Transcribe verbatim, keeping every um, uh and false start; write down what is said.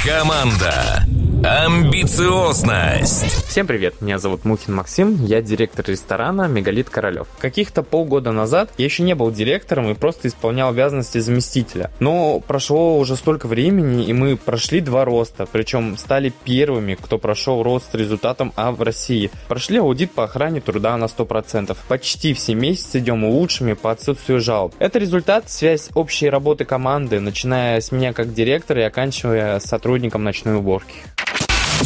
Команда. Амбициозность. Всем привет, меня зовут Мухин Максим, я директор ресторана «Мегалит Королев». Каких-то полгода назад я еще не был директором и просто исполнял обязанности заместителя. Но прошло уже столько времени, и мы прошли два роста, причем стали первыми, кто прошел рост с результатом А в России. Прошли аудит по охране труда на сто процентов. Почти все месяцы идем лучшими по отсутствию жалоб. Это результат, связь общей работы команды, начиная с меня как директора и оканчивая сотрудником ночной уборки.